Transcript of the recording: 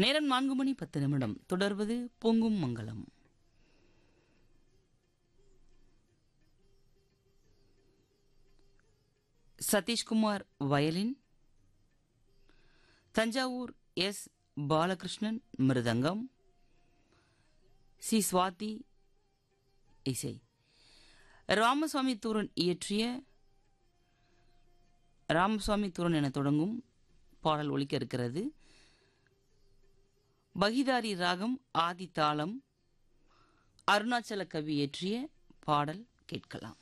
நேரம் 4:10. தொடர்வது பொங்கும் மங்களம். Satishkumar violin, Thanjavur S. பாலகிருஷ்ணன் மிருதங்கம், சி. சுவாதி இசை. ராமசாமி தூரன் இயற்றிய ராமசாமி தூரன் என தொடங்கும் பாடல் ஒலிக்க இருக்கிறது. பகிதாரி ராகம் ஆதி தாளம். அருணாச்சல கவி இயற்றிய பாடல் கேட்கலாம்.